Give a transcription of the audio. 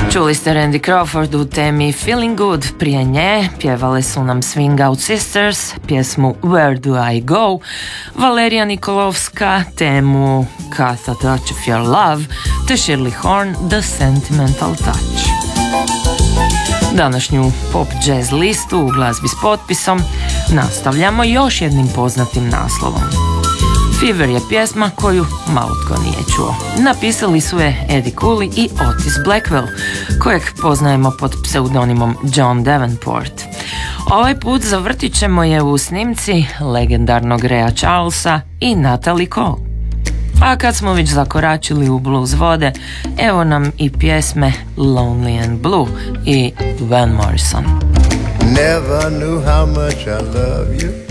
Čuli ste Randy Crawford u temi Feeling Good, prije nje pjevale su nam Swing Out Sisters, pjesmu Where Do I Go, Valerija Nikolovska, temu Cut a Touch of Your Love, te Shirley Horn, The Sentimental Touch. Današnju pop jazz listu u glazbi s potpisom nastavljamo još jednim poznatim naslovom. Fever je pjesma koju malo tko nije čuo. Napisali su je Eddie Cooley i Otis Blackwell, kojeg poznajemo pod pseudonimom John Davenport. Ovaj put zavrtit ćemo je u snimci legendarnog Raya Charlesa i Natalie Cole. A kad smo već zakoračili u blues vode, evo nam i pjesme Lonely and Blue i Van Morrison. Never knew how much I love you